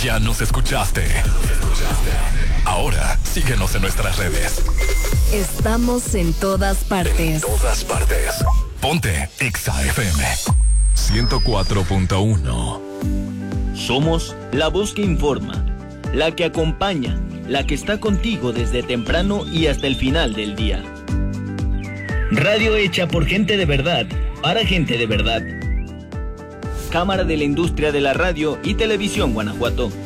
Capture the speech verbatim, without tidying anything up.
Ya nos escuchaste. Ahora síguenos en nuestras redes. Estamos en todas partes. En todas partes. Ponte Exa F M ciento cuatro punto uno. Somos la voz que informa, la que acompaña, la que está contigo desde temprano y hasta el final del día. Radio hecha por gente de verdad, para gente de verdad. Cámara de la Industria de la Radio y Televisión Guanajuato.